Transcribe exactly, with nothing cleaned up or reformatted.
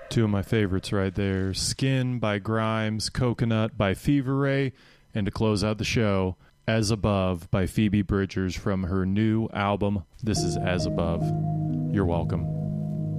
Two of my favorites right there. Skin by Grimes, Coconut by Fever Ray, and to close out the show, As Above by Phoebe Bridgers from her new album, This Is As Above. You're welcome.